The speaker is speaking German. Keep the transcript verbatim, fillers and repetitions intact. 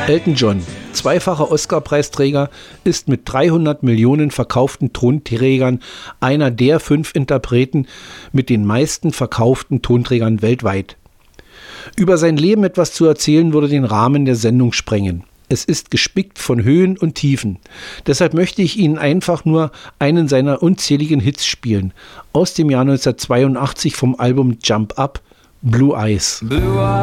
Elton John, zweifacher Oscar-Preisträger, ist mit dreihundert Millionen verkauften Tonträgern einer der fünf Interpreten mit den meisten verkauften Tonträgern weltweit. Über sein Leben etwas zu erzählen, würde den Rahmen der Sendung sprengen. Es ist gespickt von Höhen und Tiefen. Deshalb möchte ich Ihnen einfach nur einen seiner unzähligen Hits spielen. Aus dem Jahr neunzehnhundertzweiundachtzig vom Album Jump Up, Blue Eyes. Blue